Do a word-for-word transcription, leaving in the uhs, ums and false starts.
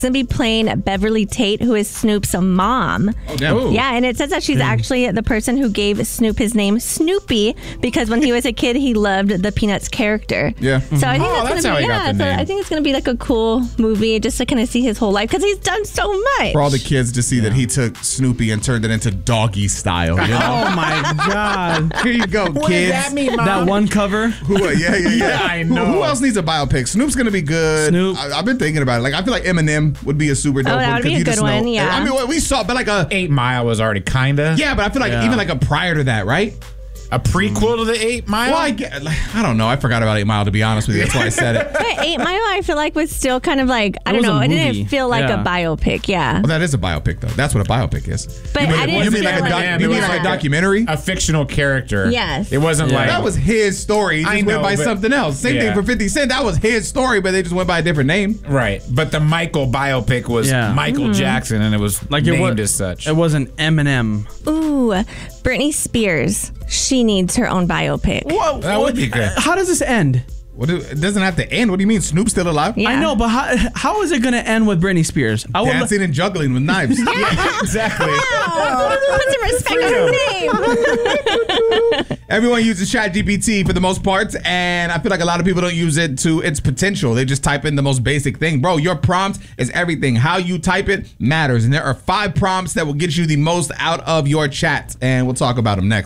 going to be playing Beverly Tate, who is Snoop's mom. Oh, damn. Yeah, and it says that she's mm. actually the person who gave Snoop his name Snoopy because when he was a kid, he loved the Peanuts character. Yeah. So I think oh, that's, that's gonna how be, he got yeah, the so name. I think it's going to be like a cool movie just to kind of see his whole life because he's done so much. For all the kids to see yeah. that he took Snoopy and turned it into doggy style. You know? Oh, my God. Here you go, what kids. Does that mean, Mom? That one cover? Who, yeah, yeah, yeah. yeah, I know. Who, who else needs a biopic? Snoop's going to be good. Snoop. I, I've been thinking about it. Like, I feel like Eminem would be a super dope Oh, that one. would be a you good just one, know, yeah. I mean, we saw, but like a... Eight Mile was already kind of. Yeah, but I feel like Yeah. even like a prior to that, right? A prequel to the Eight Mile? Well, I, get, like, I don't know. I forgot about Eight Mile, to be honest with you. That's why I said it. But Eight Mile, I feel like was still kind of like, I It don't was a know, it movie. didn't feel like Yeah. a biopic, yeah. Well, that is a biopic, though. That's what a biopic is. But you mean, I didn't you mean like a, feel doc, like- you mean Yeah. like a documentary? A fictional character. Yes. It wasn't Yeah. like... That was his story. He just I went know, by but- something else. Same Yeah. thing for fifty Cent. That was his story, but they just went by a different name. Right. But the Michael biopic was Yeah. Michael Mm-hmm. Jackson, and it was Like named it was, as such. It wasn't Eminem. Ooh, Britney Spears. She needs her own biopic. What, That would be good. How does this end? What do, it doesn't have to end. What do you mean? Snoop's still alive? Yeah. I know, but how, how is it going to end with Britney Spears? I would Dancing and juggling with knives. Exactly. Put some respect on her name. Everyone uses ChatGPT for the most part, and I feel like a lot of people don't use it to its potential. They just type in the most basic thing. Bro, your prompt is everything. How you type it matters, and there are five prompts that will get you the most out of your chat, and we'll talk about them next.